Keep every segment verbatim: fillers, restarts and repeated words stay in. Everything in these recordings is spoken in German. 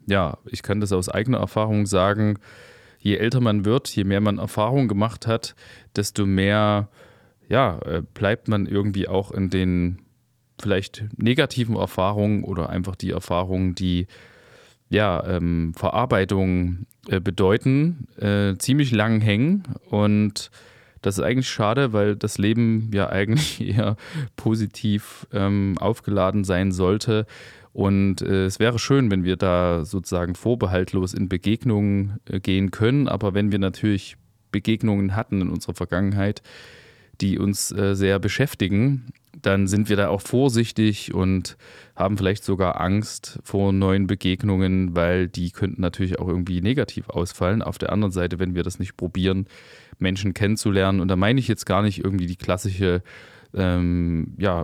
ja, ich kann das aus eigener Erfahrung sagen, je älter man wird, je mehr man Erfahrung gemacht hat, desto mehr ja, äh, bleibt man irgendwie auch in den vielleicht negativen Erfahrungen oder einfach die Erfahrungen, die ja, ähm, Verarbeitung äh, bedeuten, äh, ziemlich lang hängen. Und das ist eigentlich schade, weil das Leben ja eigentlich eher positiv ähm, aufgeladen sein sollte. Und äh, es wäre schön, wenn wir da sozusagen vorbehaltlos in Begegnungen äh, gehen können. Aber wenn wir natürlich Begegnungen hatten in unserer Vergangenheit, die uns äh, sehr beschäftigen, dann sind wir da auch vorsichtig und haben vielleicht sogar Angst vor neuen Begegnungen, weil die könnten natürlich auch irgendwie negativ ausfallen. Auf der anderen Seite, wenn wir das nicht probieren, Menschen kennenzulernen, und da meine ich jetzt gar nicht irgendwie die klassische ähm, ja,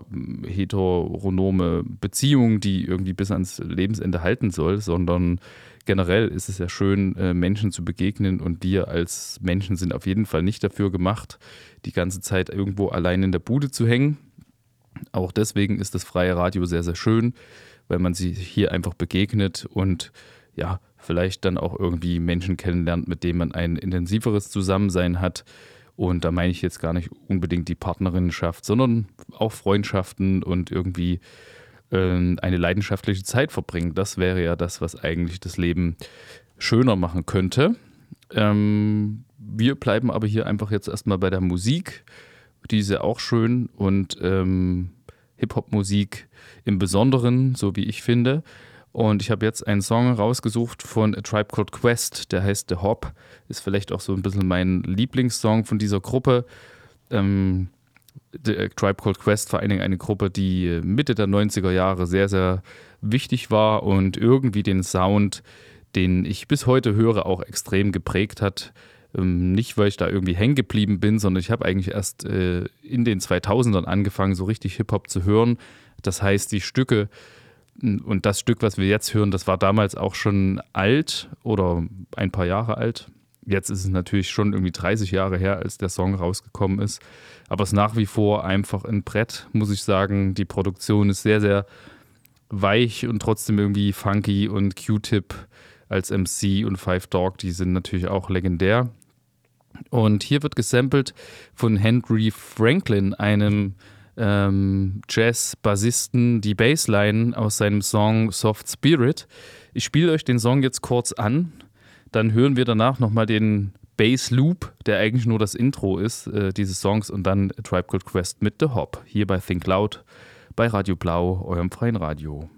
heteronome Beziehung, die irgendwie bis ans Lebensende halten soll, sondern generell ist es ja schön, äh, Menschen zu begegnen, und wir als Menschen sind auf jeden Fall nicht dafür gemacht, die ganze Zeit irgendwo allein in der Bude zu hängen. Auch deswegen ist das freie Radio sehr, sehr schön, weil man sich hier einfach begegnet und ja, vielleicht dann auch irgendwie Menschen kennenlernt, mit denen man ein intensiveres Zusammensein hat. Und da meine ich jetzt gar nicht unbedingt die Partnerinnenschaft, sondern auch Freundschaften und irgendwie äh, eine leidenschaftliche Zeit verbringen. Das wäre ja das, was eigentlich das Leben schöner machen könnte. Ähm, wir bleiben aber hier einfach jetzt erstmal bei der Musik. Die ist ja auch schön, und ähm, Hip-Hop-Musik im Besonderen, so wie ich finde. Und ich habe jetzt einen Song rausgesucht von A Tribe Called Quest, der heißt The Hop. Ist vielleicht auch so ein bisschen mein Lieblingssong von dieser Gruppe. Ähm, The A Tribe Called Quest, vor allen Dingen eine Gruppe, die Mitte der neunziger Jahre sehr, sehr wichtig war und irgendwie den Sound, den ich bis heute höre, auch extrem geprägt hat. Ähm, nicht, weil ich da irgendwie hängen geblieben bin, sondern ich habe eigentlich erst äh, in den zweitausendern angefangen, so richtig Hip-Hop zu hören. Das heißt, die Stücke und das Stück, was wir jetzt hören, das war damals auch schon alt oder ein paar Jahre alt. Jetzt ist es natürlich schon irgendwie dreißig Jahre her, als der Song rausgekommen ist. Aber es ist nach wie vor einfach ein Brett, muss ich sagen. Die Produktion ist sehr, sehr weich und trotzdem irgendwie funky, und Q-Tip als M C und Five Dog, die sind natürlich auch legendär. Und hier wird gesampelt von Henry Franklin, einem ähm, Jazz-Bassisten, die Bassline aus seinem Song Soft Spirit. Ich spiele euch den Song jetzt kurz an, dann hören wir danach nochmal den Bass-Loop, der eigentlich nur das Intro ist, äh, dieses Songs, und dann A Tribe Called Quest mit The Hop, hier bei Think Loud, bei Radio Blau, eurem freien Radio.